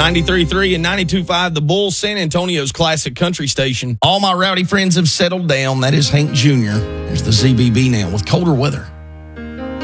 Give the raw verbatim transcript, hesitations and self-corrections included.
ninety-three point three and ninety-two point five, The Bull, San Antonio's classic country station. All my rowdy friends have settled down. That is Hank Junior There's the Z B B now with colder weather.